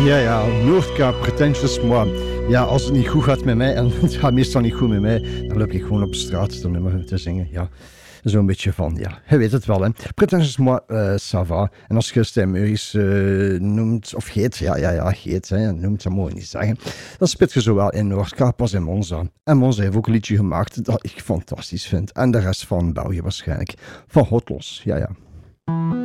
Ja, Noordkaap, pretentious moi. Ja, als het niet goed gaat met mij, en het gaat meestal niet goed met mij, dan loop ik gewoon op straat dat nummer te zingen. Ja, zo'n beetje van, ja, je weet het wel, hè. Pretentious moi, ça va. En als je Stijn Meuris noemt, of Geet, ja, Geet, hè, noemt, dat moet je niet zeggen. Dan spit je zowel in Noordkaap als in Monza. En Monza heeft ook een liedje gemaakt dat ik fantastisch vind. En de rest van België waarschijnlijk. Van Hotlos, ja.